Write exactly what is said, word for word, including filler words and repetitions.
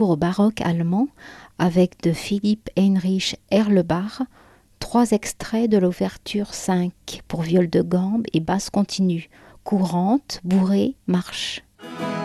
Au baroque allemand avec de Philipp Heinrich Erlebach, trois extraits de l'ouverture cinq pour viol de gambe et basse continue, courante, bourrée, marche.